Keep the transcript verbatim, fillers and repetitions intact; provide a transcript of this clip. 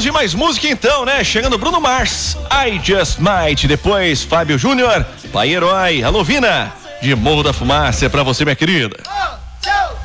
Vamos de mais música então, né? Chegando Bruno Mars, I Just Might. Depois, Fábio Júnior, Pai Herói. Alô, Vina, de Morro da Fumaça. É pra você, minha querida.